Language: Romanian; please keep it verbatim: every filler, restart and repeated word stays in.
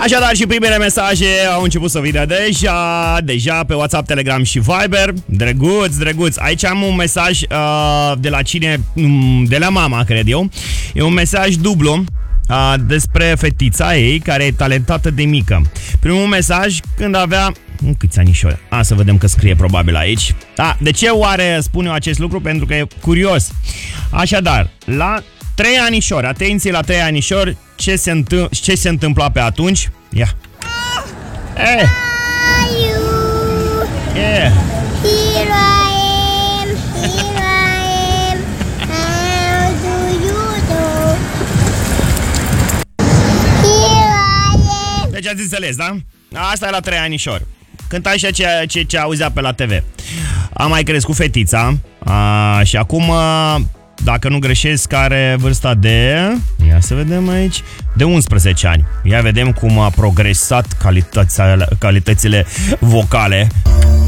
Așadar, și primele mesaje au început să vină deja, deja pe WhatsApp, Telegram și Viber. Drăguț, drăguț. Aici am un mesaj uh, de la cine? De la mama, cred eu. E un mesaj dublu uh, despre fetița ei, care e talentată de mică. Primul mesaj când avea... Câți anișori? A, să vedem că scrie probabil aici. A, de ce oare spun eu acest lucru? Pentru că e curios. Așadar, la trei anișori, atenție la trei anișori, ce se, întâmpl- ce se întâmpla pe atunci? Ia. Eh. Yeah. Here I am, here I am, how do you do? Here I am. Deci ați înțeles, da? Asta e la trei anișori. Cânta și ce, ce, ce auzea pe la T V. A mai crescut fetița a, și acum, dacă nu greșesc, are vârsta de... Ia să vedem aici. De unsprezece ani. Ia vedem cum a progresat calitățile, calitățile vocale.